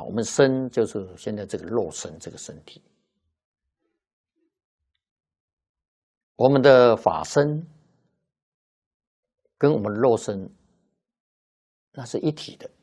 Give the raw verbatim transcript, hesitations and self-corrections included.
我们身就是现在这个肉身这个身体，我们的法身跟我们肉身那是一体的。